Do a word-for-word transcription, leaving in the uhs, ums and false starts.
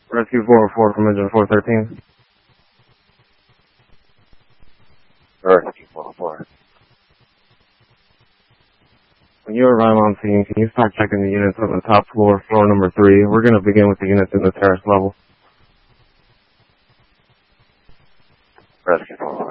Rescue four oh four from engine four thirteen. Rescue four oh four. When you arrive on scene, can you start checking the units on the top floor, floor number three? We're going to begin with the units in the terrace level. Rescue four oh four.